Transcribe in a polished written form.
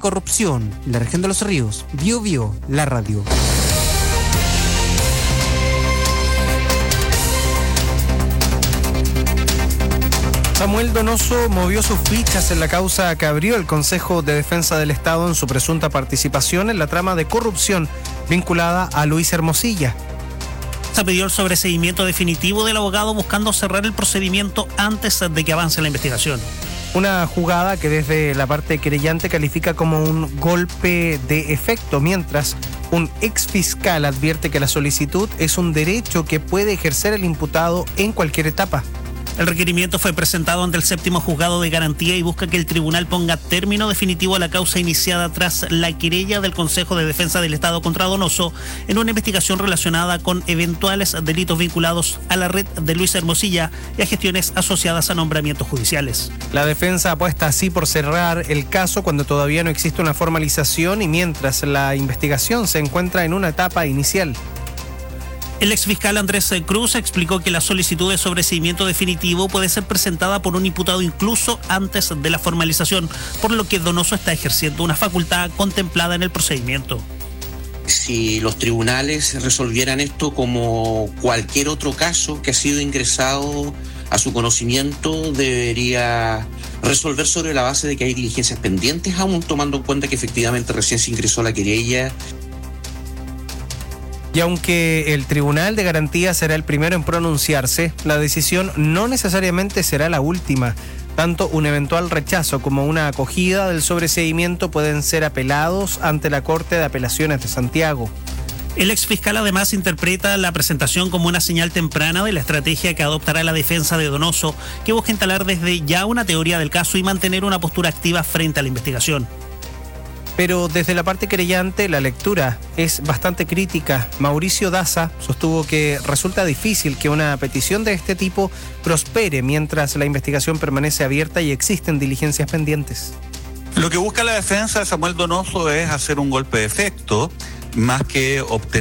corrupción en la región de Los Ríos. Biobío, la radio. Samuel Donoso movió sus fichas en la causa que abrió el Consejo de Defensa del Estado en su presunta participación en la trama de corrupción vinculada a Luis Hermosilla. Se pidió el sobreseimiento definitivo del abogado buscando cerrar el procedimiento antes de que avance la investigación. Una jugada que desde la parte querellante califica como un golpe de efecto, mientras un exfiscal advierte que la solicitud es un derecho que puede ejercer el imputado en cualquier etapa. El requerimiento fue presentado ante el 7º Juzgado de Garantía y busca que el tribunal ponga término definitivo a la causa iniciada tras la querella del Consejo de Defensa del Estado contra Donoso en una investigación relacionada con eventuales delitos vinculados a la red de Luis Hermosilla y a gestiones asociadas a nombramientos judiciales. La defensa apuesta así por cerrar el caso cuando todavía no existe una formalización y mientras la investigación se encuentra en una etapa inicial. El exfiscal Andrés Cruz explicó que la solicitud de sobreseimiento definitivo puede ser presentada por un imputado incluso antes de la formalización, por lo que Donoso está ejerciendo una facultad contemplada en el procedimiento. Si los tribunales resolvieran esto como cualquier otro caso que ha sido ingresado a su conocimiento, debería resolver sobre la base de que hay diligencias pendientes, aún tomando en cuenta que efectivamente recién se ingresó la querella. Y aunque el Tribunal de Garantía será el primero en pronunciarse, la decisión no necesariamente será la última. Tanto un eventual rechazo como una acogida del sobreseimiento pueden ser apelados ante la Corte de Apelaciones de Santiago. El exfiscal además interpreta la presentación como una señal temprana de la estrategia que adoptará la defensa de Donoso, que busca instalar desde ya una teoría del caso y mantener una postura activa frente a la investigación. Pero desde la parte querellante la lectura es bastante crítica. Mauricio Daza sostuvo que resulta difícil que una petición de este tipo prospere mientras la investigación permanece abierta y existen diligencias pendientes. Lo que busca la defensa de Samuel Donoso es hacer un golpe de efecto más que obtener